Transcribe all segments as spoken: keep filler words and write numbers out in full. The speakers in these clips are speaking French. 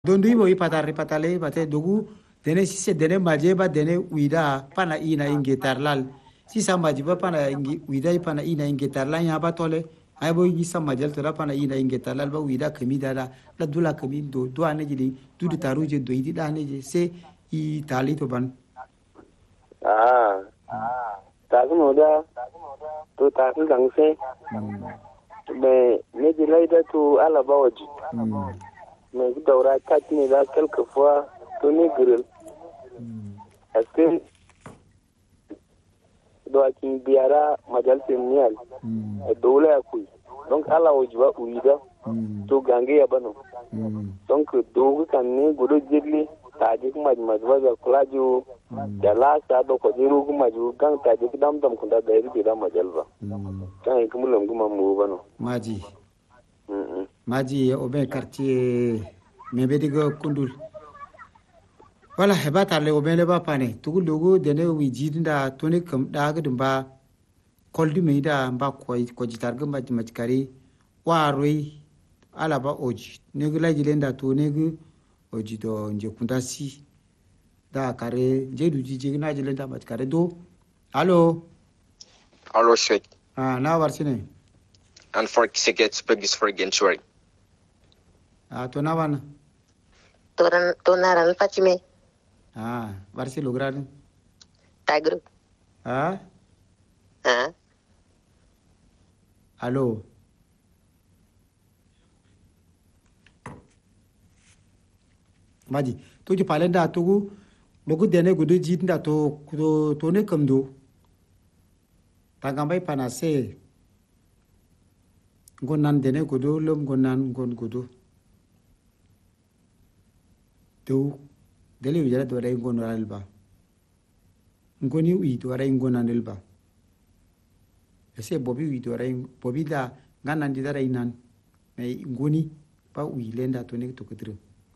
Dondu ibo ipatari patale bate dogu dene sise dene majeba dene wida pana ina inge tarlal sisa majiba pana ingi wida pana ina inge tarlal ya batole ay boy gisa majal tola pana ina inge tarlal ba wida kami dala la dula kami do do ane jidi du di taruje do idi da ane je se i tali to ban ah ta kuma da to ta su gang se be ne di laida to ala ba waji me daura ta ne da quelque fois to ne grill est-ce que do akin biara majal temnial e dole akui donc ala waji ba uida to gange ya bano donc do kan ne godo jedli ta je kuma majma ba kulajo da la sa do ko jiru kuma ju kan ta je dam dam kun da da yi da majal ba kan kuma lam kuma mu bano maji maji o be quartier me be digo kundul wala heba tarle o be le ba pane tugu logo dene wi jidinda toni kam da ga dumba koldi me da ba ko ko jitar ga maj majkari wa roi ala ba oji ne gula jilenda to ne gu oji do nje kundasi da kare je du ji na jilenda majkare do allo allo shek ah na warsine and for tickets bigis for genchwari ah to na wana Toran tonaran pachime ah warsi logran tagru ah ah allo maji to ji palenda to logu dene gudu jitnda to to to ne kamdo tangambai panase gonan dene gudu lum gonan gon gudu to dele wijara do ray gon alba ngoni wi do ray gonan alba ese bobi wi do ray bobi da nganan di da ray nan mai ngoni pa wi lenda to ne to kudru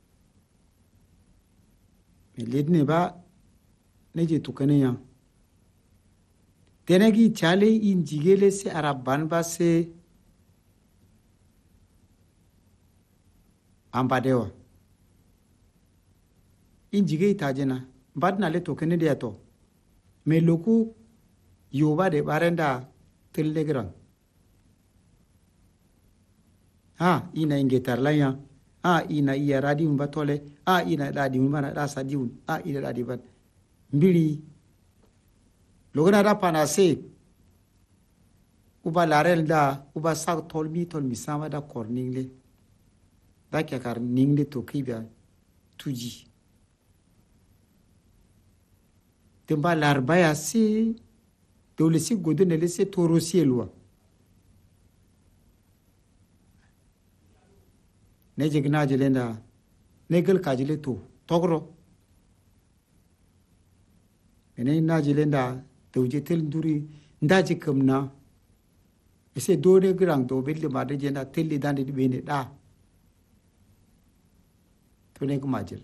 me ledne ba ne je tukane ya tenegi chale in jigele se araban ba se ambadewa in jige itajena badna le tokene de to me loku yoba de barenda telegram ha ina ingetar laya a ina iya radi mun batole a ina dadi mun bana da sadiun a ina dadi bat mbiri logona da panase uba larel da uba sa tolmi tolmi sama da korningle da kya kar ningle to kibya tuji temba larba ya si dole si godo ne lese toro sielwa ne jigna jilenda ne gel kajile to togro ene na jilenda tawje tel duri ndaji kamna ese dore grang do belle made jenda telli dande be ne da to ne ko majil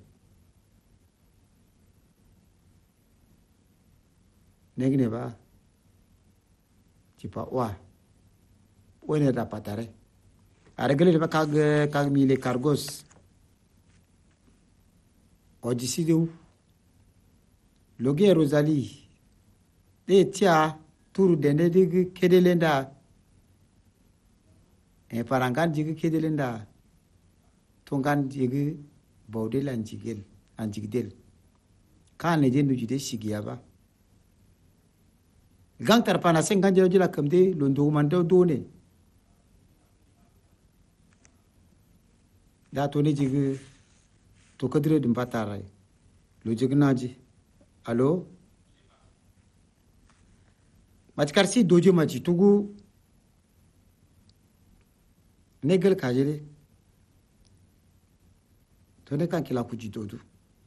ne gine ba cipa wa wone da patare aragele ba kag kag mile cargos oji sidu loge rosali de tia turu dende dig kedelenda e parangan jig kedelenda tongan jig bawdel anjigel anjigdel kan ne jendu jide sigiya ba gang tarpana sengan jela kamde londo mando done da to ne jig to kadre dum patarai lo jignaji allo majkarsi doje maji tugu negal kajele to ne kan kila kuji dodu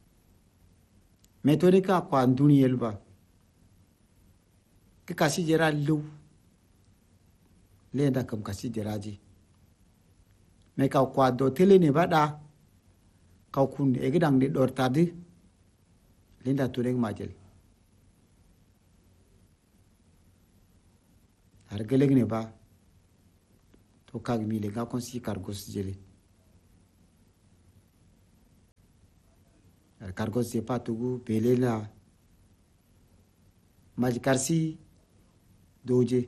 me to ne ka kwa nduni yelba ke kasi jera lu le da kam kasi jeraji me ka kwa do tele ne bada ka kun e gidang de dor tadi linda tureng majel har geleg ne ba to kag mi le ga konsi cargos jele cargo c'est pas tout belé là majikarsi doje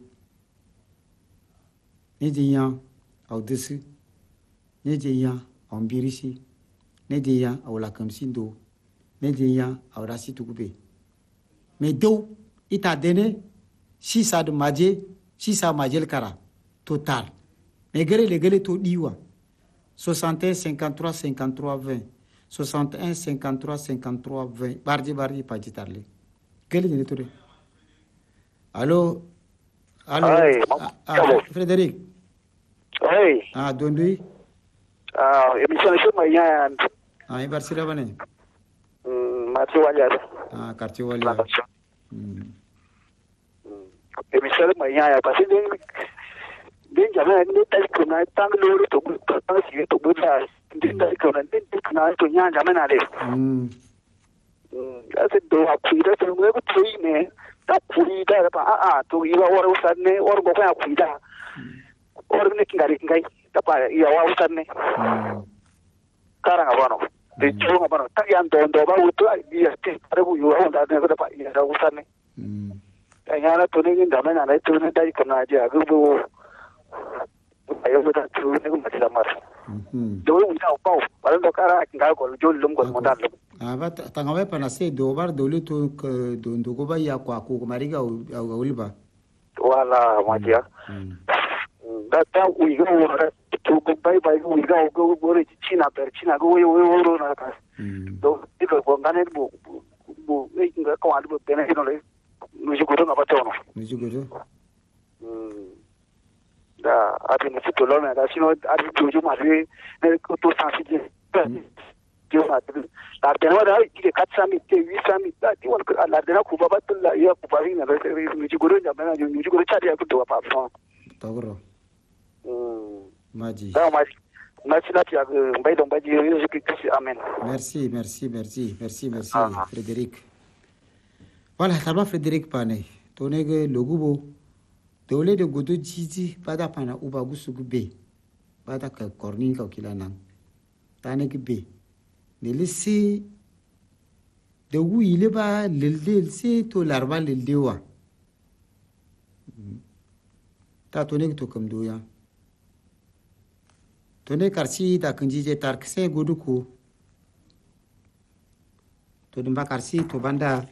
ne diya au desu ne diya au mbirisi ne diya au la kamsindo ne diya au rasi tukube mais do ita dene si ça de maje si ça majel kara total mais gere le gele to diwa soixante et un cinquante-trois cinquante-trois vingt soixante et un cinquante-trois cinquante-trois vingt barji barji pajitarle gele ne to de allô allô Hey, ah, ah, Frédéric hey ah dondui ah émission sur ma yan ah ibar sira bane ma ci wala ah quartier wali hmm émission ma yan ya parce que din jama'a ne ta kuna tang lori to tang si to buta din da kuna din kuna to yan jama'a ne hmm ase do akuida to mo ko tui ne ta kuida pa a a to iwa ora usanne or go pa kuida or ne kingari kingai ta pa iya wa usanne karanga bano de chunga bano ta yan do do ba utu iya ti are bu yo onda ne ko pa iya da usanne ta yana to ne nda mena ne to ne dai kana ja go bo ayo mo ta tu ne ko matila mar do wi ta pa ba ndo kara kinga ko jol lum ko mo dan ah ba tangawe pana se do bar do le to do ndo go ba ya kwa ko mariga au ulba wala magia da ta wi go to go bai bai wi go go go re china per china go yo yo ro na ka do iko go ngane bu bu e nga ko adu be ne no le no ji go do na ba to no ni ji go do da ati ni to lo na da sino ati to ju ma re ne ko to sa si je je ma la tena da ike katsa mi te wi sa mi da ti won la tena ku ba batul la ya ku ba ni na ni ji go do na na ni ji go cha dia ku to pa fa togro Maji. Merci, amen. Merci, merci, merci, merci, merci, ah. Frédéric. Voilà, ça va Frédéric Pane. Tonne que le goubo, tole de godo jiji, pada pana uba gusugu be, pada ka korni ka kilana. Tane ki be. Ne laisse de où il est bas, l'elde, c'est to larva l'elde wa. Ta tonne que to comme doya. Tone karsi ta kunjije tarkse goduko to dimba karsi to banda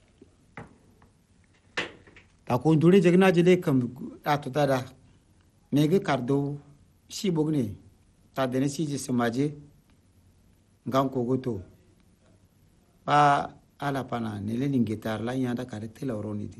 ta ko ndure jegna jele kam ato tada nege kardo si bogne ta dene si je samaje ngam ko goto pa ala pana nele lingetar la yanda kare tela oronidi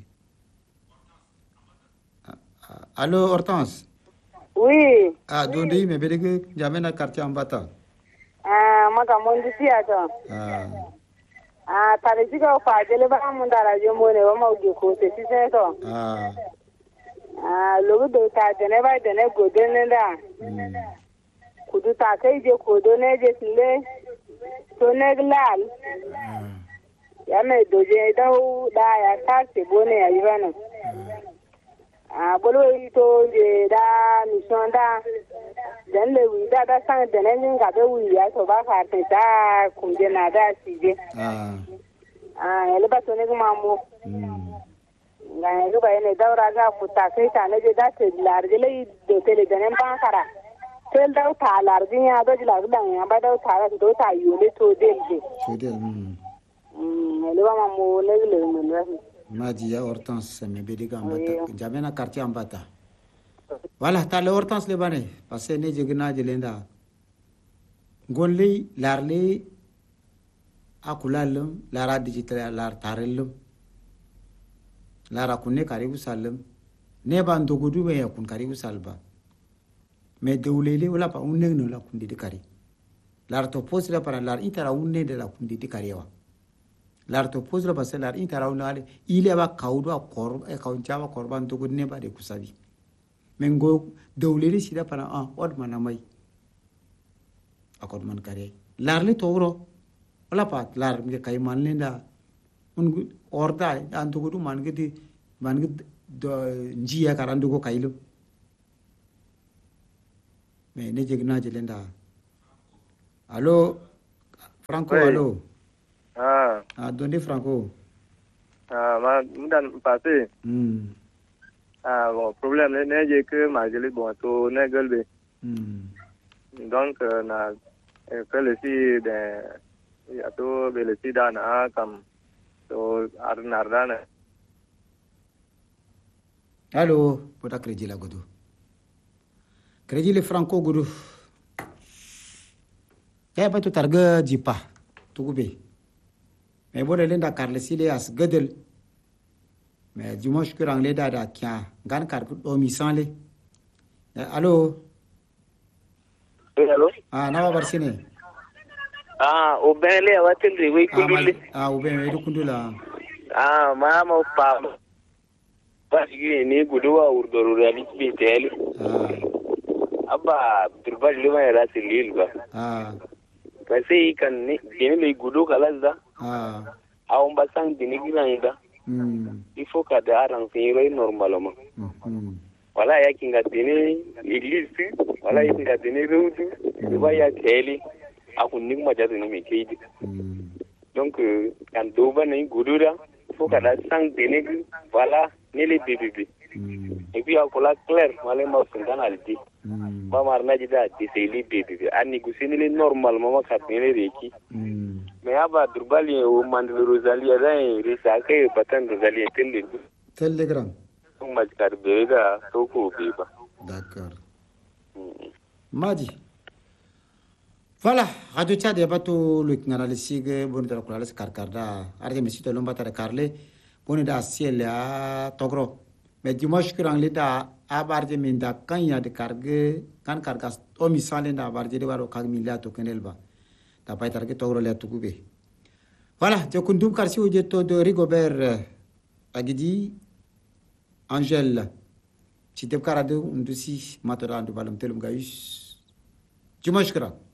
allo Hortense. Oui. Ah, dondi me bede ke jamena quartier ambata. Ah, maka mondi siato. Ah. Ah, tare jiga fa jele ba mun dara je mo ne ba ma uge ko te sise to. Ah. Ah, logo do ta dene ba dene go dene da. Kudu ta kai je ko do ne je tile. To ne glal. Ah. Ya me do je da da ya ta se bone ya yibana. Ah, bolo ito je da mission da dan le wi da da san da nan ga da wi ya to ba fa ta da kun je na da si je ah ah ele ba to ne ma mo mm ga ele ba ne da ra ga ku ta kai ta ne je da te lar je le do te le da nan ba kara tel da ta lar ji ya da ji lar da ya ba da ta ra do ta yu le to del je to del mm mm ele ba ma mo le le mo le Maji ya Hortense me bede ga ambata jamena quartier ambata. Voilà, ta le Hortense le bane parce ne jegna jelenda. Gonli larli akulalum lara digital lar tarellum. Lara kunne karibu salum. Ne ban dogudu me yakun karibu salba. Me deulele wala pa unne no la kundi de kari. Lar to pose la para lar itara unne de la kundi de kariwa. Lar to pose la parce lar itara unale ile ba kaudo akor e kauncha ba korban to gudne ba de kusabi. Mengo deulele sida para ah od manamai. Akor man kare. Lar le togro wala pa lar me kai man lenda un orda anto gudu man gedi man ged njia karandu ko kailo. Mais ne jegna jelenda. Allô Franco, hey. Allô Ah. Ah, donné Franco. Ah, ma, m'dan passé. Hmm. Ah, bon, problème, n'est j'ai que ma jolie bon, to, n'est gueule, Hmm. donc, euh, na, fait le si, de, ya to, be le si dana, comme, to, arnardana. Allô, pota crédit la godo. Crédit le Franco godo. Eh, pas tout targa jipa. Tout be. Mais bon, elle est d'accord, le si as gadel. Mais dimanche que ranglé dada kia, gan kar o mi sanle. Allô? Oui, allô? Ah, nawa barsine. Ah, o benle awatin de we Ah, kunduli. ah, o ben edu kundula. Ah, mama pa. Ba shi ne guduwa urdoro rali bi tele. Ah. Abba durba lima ya rasilil ba. Ah. Kasi kan ni dini le gudu kalazda. Ah. Awon basang dini gilanga. Hmm. Il faut que des arrangements soient normalement. Hmm. Voilà, il y a qui a donné l'église, voilà, il y a donné route, il y a télé, à qu'on n'y m'a pas donné mes clés. Donc, quand on va dans Goudoura, il faut que des sang donné, voilà, ni les bébés. Et puis, à la claire, voilà, ma fonctionnalité. Ma marna jida, c'est les bébés. À négocier les normalement, quand on est réki. Mais aba durbali o mandel rosalia dai risaka e batan rosalia telle Telegram. on m'a carbega toko biba. D'accord. Madi. Voilà, radio Tchad ya bato le ngana le sige boni da kula le karkarda arje mesi to lomba ta karle boni da ciel ya togro. Mais dimanche que rangle da abarje minda kanya de karge kan kargas o misale da abarje de baro kag milla to kenelba. Tapai tarke togro le tukube. Voilà, je kundum karsi uje to de Rigobert agidi Angel. Si te karade undusi matora andu balum telum gayus. Dimanche que